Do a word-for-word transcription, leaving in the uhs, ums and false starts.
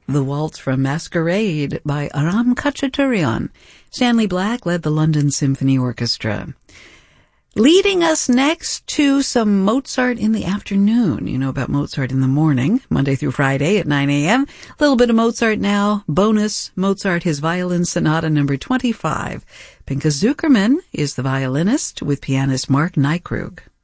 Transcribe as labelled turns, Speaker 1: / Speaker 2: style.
Speaker 1: The Waltz from Masquerade by Aram Khachaturian. Stanley Black led the London Symphony Orchestra. Leading us next to some Mozart in the afternoon. You know about Mozart in the morning, Monday through Friday at nine a.m. A little bit of Mozart now. Bonus, Mozart, his Violin Sonata number twenty-five. Pinka Zukerman is the violinist with pianist Mark Nykrug.